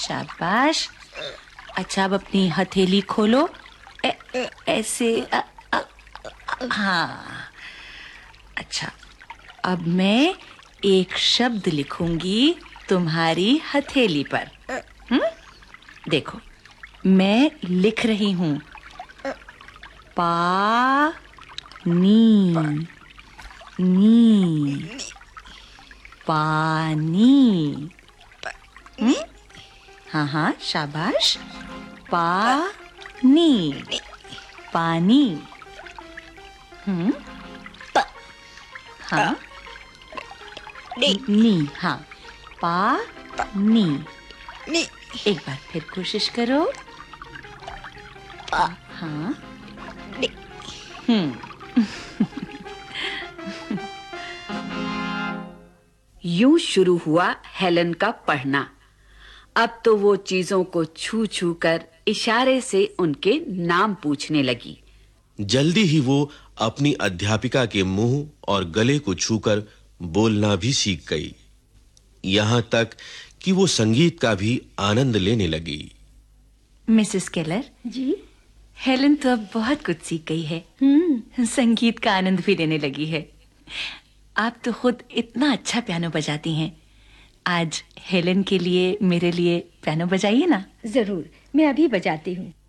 शाबाश। अच्छा, अब अपनी हथेली खोलो। ऐसे हाँ। अच्छा, अब मैं एक शब्द लिखूंगी तुम्हारी हथेली पर। देखो, मैं लिख रही हूँ पानी। नी पानी। हाँ हाँ, शाबाश। पानी पानी। हाँ, नी। हाँ, पानी। नी। एक बार फिर कोशिश करो। हाँ। यूं शुरू हुआ हेलन का पढ़ना। अब तो वो चीजों को छू छू कर इशारे से उनके नाम पूछने लगी। जल्दी ही वो अपनी अध्यापिका के मुंह और गले को छूकर बोलना भी सीख गई। यहाँ तक कि वो संगीत का भी आनंद लेने लगी। मिसेस केलर जी। हेलन तो अब बहुत कुछ सीख गई है। संगीत का आनंद भी लेने लगी है। आप तो खुद इतना अच्छा पियानो बजाती हैं। आज हेलन के लिए, मेरे लिए पियानो बजाइए ना। जरूर, मैं अभी बजाती हूँ।